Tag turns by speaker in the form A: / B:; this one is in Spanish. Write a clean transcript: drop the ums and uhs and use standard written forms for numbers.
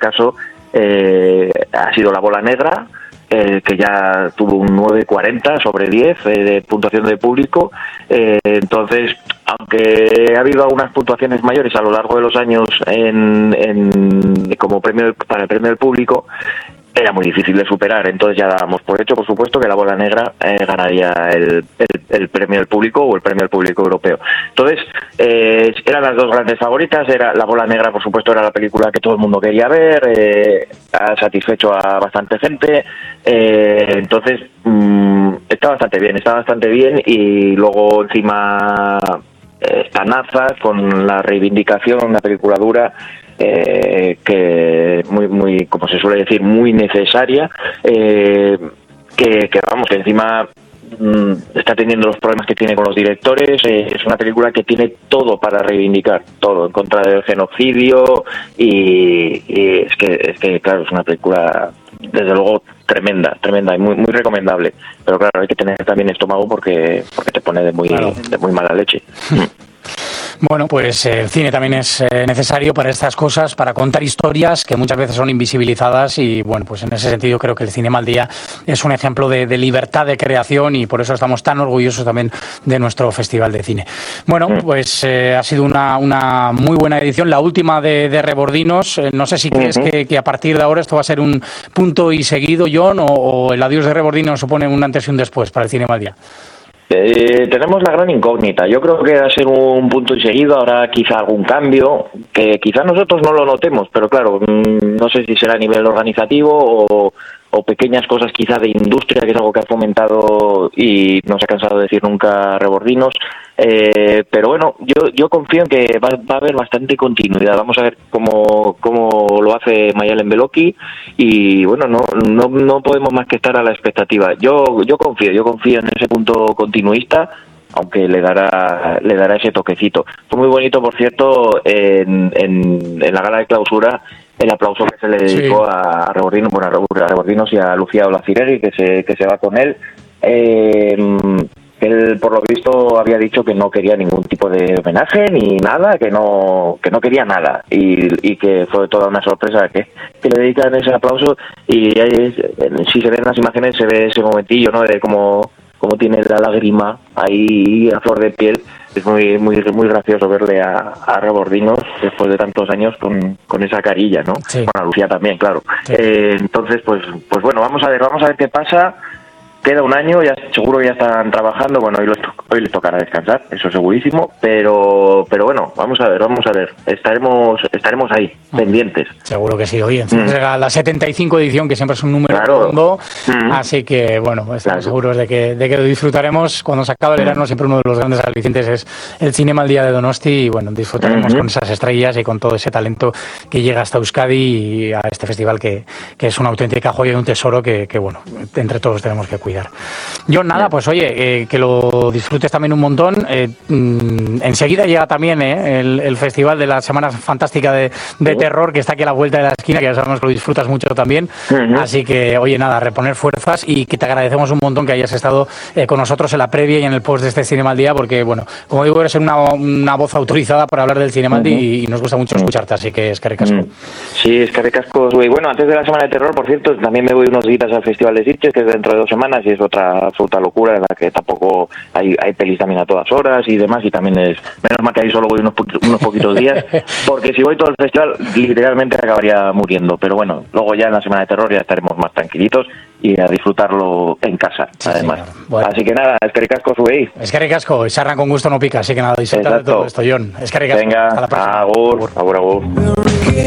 A: caso ha sido La Bola Negra, que ya tuvo un 9,40 sobre 10 de puntuación del público. Entonces, aunque ha habido algunas puntuaciones mayores a lo largo de los años como premio para el premio del público, era muy difícil de superar. Entonces ya dábamos por hecho, por supuesto, que La Bola Negra ganaría el premio del público o el premio del público europeo. Entonces eran las dos grandes favoritas. La Bola Negra, por supuesto, era la película que todo el mundo quería ver, ha satisfecho a bastante gente. Entonces está bastante bien, y luego encima está Nazas con la reivindicación, una película dura, que muy, como se suele decir, muy necesaria, que encima está teniendo los problemas que tiene con los directores. Es una película que tiene todo para reivindicar, todo en contra del genocidio, y es que claro, es una película desde luego tremenda y muy recomendable, pero claro, hay que tener también estómago porque te pone de muy mala leche.
B: Bueno, pues el cine también es necesario para estas cosas, para contar historias que muchas veces son invisibilizadas, y bueno, pues en ese sentido creo que el Cinema al Día es un ejemplo de libertad de creación, y por eso estamos tan orgullosos también de nuestro Festival de Cine. Bueno, pues ha sido una muy buena edición, la última de Rebordinos. No sé si crees que a partir de ahora esto va a ser un punto y seguido, John, o el adiós de Rebordinos supone un antes y un después para el Cinema al Día.
A: Tenemos la gran incógnita. Yo creo que va a ser un punto y seguido. Habrá quizá algún cambio que quizá nosotros no lo notemos, pero claro, no sé si será a nivel organizativo o pequeñas cosas quizá de industria, que es algo que ha fomentado y no se ha cansado de decir nunca Rebordinos. Pero bueno, yo confío en que va a haber bastante continuidad. Vamos a ver cómo lo hace Mayalen Beloki, y bueno, no podemos más que estar a la expectativa. Yo confío en ese punto continuista, aunque le dará ese toquecito. Fue muy bonito, por cierto, en la gala de clausura, el aplauso que se le dedicó a Rebordinos, a Rebordinos y a Lucía Olaziregi, que se va con él. Él, por lo visto, había dicho que no quería ningún tipo de homenaje ni nada, que no quería nada, y que fue toda una sorpresa que le dedican ese aplauso. Y si se ven las imágenes, se ve ese momentillo, ¿no?, de cómo tiene la lágrima ahí a flor de piel. Es muy gracioso verle a Rebordinos después de tantos años con esa carilla, ¿no? Sí. Bueno, a Lucía también, claro. Sí. Entonces, pues bueno, vamos a ver qué pasa. Queda un año, ya seguro que ya están trabajando. Bueno, hoy les tocará descansar, eso segurísimo, pero bueno, vamos a ver. Estaremos ahí, pendientes.
B: Seguro que sí. Oye, la 75 edición, que siempre es un número redondo, así que bueno, estamos seguros de que lo disfrutaremos. Cuando se acabe el verano, siempre uno de los grandes alicientes es el Cinema al Día de Donosti, y bueno, disfrutaremos con esas estrellas y con todo ese talento que llega hasta Euskadi y a este festival que es una auténtica joya y un tesoro que bueno, entre todos tenemos que cuidar. Yo nada, pues oye, que lo disfrutes también un montón. Enseguida llega también el festival de la Semana Fantástica de Terror, que está aquí a la vuelta de la esquina, que ya sabemos que lo disfrutas mucho también. Así que, oye, nada, reponer fuerzas, y que te agradecemos un montón que hayas estado con nosotros en la previa y en el post de este Cinema al Día, porque, bueno, como digo, eres una voz autorizada para hablar del Cinema al Día, y nos gusta mucho escucharte, así que eskerrik asko.
A: Sí, eskerrik asko. Bueno, antes de la Semana de Terror, por cierto, también me voy unos días al Festival de Sitges, que es dentro de 2 semanas, y es otra absoluta locura, en la que tampoco hay pelis también a todas horas y demás, y también es menos mal que ahí solo voy unos poquitos días, porque si voy todo el festival literalmente acabaría muriendo. Pero bueno, luego ya en la Semana de Terror ya estaremos más tranquilitos y a disfrutarlo en casa, sí, además. Bueno. Así que nada, eskerrik asko zuei.
B: Eskerrik asko, sarna con gusto no pica, así que nada, disfruta de todo esto, John. Eskerrik asko.
A: Venga, hasta la próxima. Agur.